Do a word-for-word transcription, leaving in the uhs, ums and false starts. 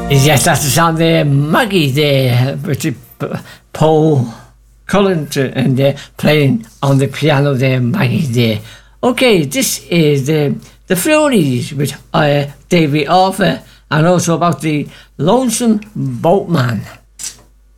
Yes, that's the song there, Maggie there, with Paul Collins and they're playing on the piano there, Maggie there. Okay, this is the the Furies with uh, David Arthur, and also about the Lonesome Boatman.